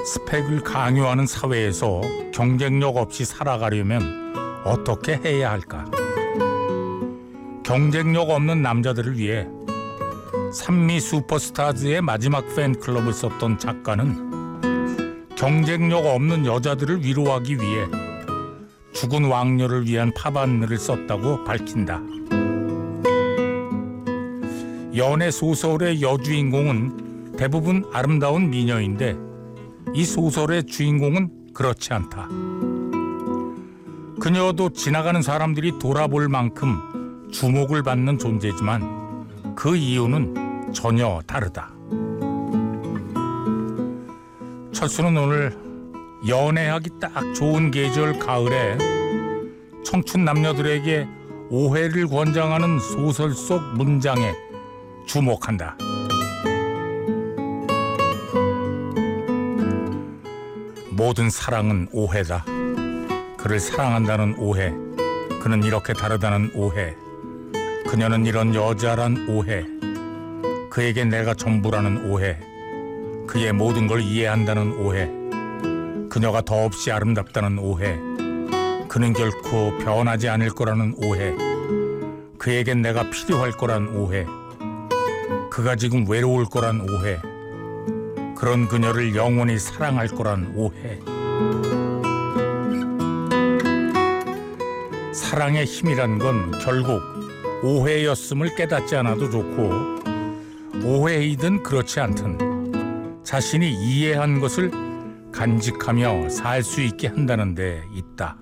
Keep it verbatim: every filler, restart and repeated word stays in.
스펙을 강요하는 사회에서 경쟁력 없이 살아가려면 어떻게 해야 할까? 경쟁력 없는 남자들을 위해 산미 슈퍼스타즈의 마지막 팬클럽을 썼던 작가는 경쟁력 없는 여자들을 위로하기 위해 죽은 왕녀를 위한 팝안느를 썼다고 밝힌다. 연애 소설의 여주인공은 대부분 아름다운 미녀인데 이 소설의 주인공은 그렇지 않다. 그녀도 지나가는 사람들이 돌아볼 만큼 주목을 받는 존재지만 그 이유는 전혀 다르다. 철수는 오늘 연애하기 딱 좋은 계절 가을에 청춘 남녀들에게 오해를 권장하는 소설 속 문장에 주목한다. 모든 사랑은 오해다. 그를 사랑한다는 오해, 그는 이렇게 다르다는 오해, 그녀는 이런 여자란 오해, 그에게 내가 전부라는 오해, 그의 모든 걸 이해한다는 오해, 그녀가 더없이 아름답다는 오해, 그는 결코 변하지 않을 거라는 오해, 그에겐 내가 필요할 거란 오해, 그가 지금 외로울 거란 오해, 그런 그녀를 영원히 사랑할 거란 오해. 사랑의 힘이란 건 결국 오해였음을 깨닫지 않아도 좋고, 오해이든 그렇지 않든 자신이 이해한 것을 간직하며 살 수 있게 한다는 데 있다.